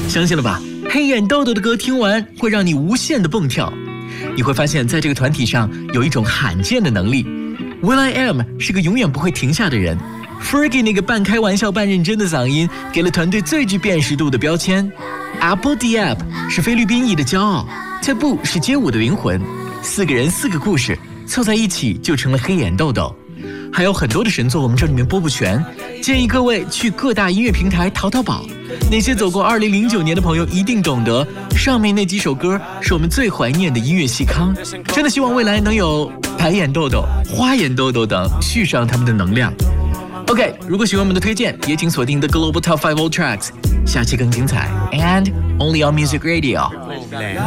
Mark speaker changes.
Speaker 1: 相信了吧？黑眼豆豆的歌听完会让你无限的蹦跳。你会发现在这个团体上有一种罕见的能力。will.i.am 是个永远不会停下的人。Fergie 那个半开玩笑半认真的嗓音给了团队最具辨识度的标签。Apple Diab 是菲律宾裔的骄傲。Taboo 是街舞的灵魂。4个人4个故事凑在一起就成了黑眼豆豆。还有很多的神作我们这里面播不全，建议各位去各大音乐平台淘淘宝。那些走过2009年的朋友一定懂得，上面那几首歌是我们最怀念的音乐细糠。真的希望未来能有白眼豆豆、花眼豆豆等续上他们的能量。OK， 如果喜欢我们的推荐，也请锁定 The Global Top 5 All Tracks， 下期更精彩 and only on Music Radio。